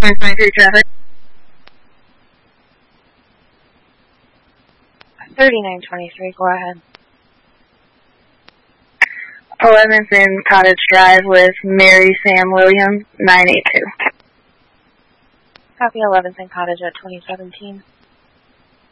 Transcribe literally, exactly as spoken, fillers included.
twenty-three traffic. thirty-nine twenty-three, go ahead. eleventh in Cottage Drive with Mary Sam Williams, nine eight two. Copy eleventh in Cottage at twenty seventeen.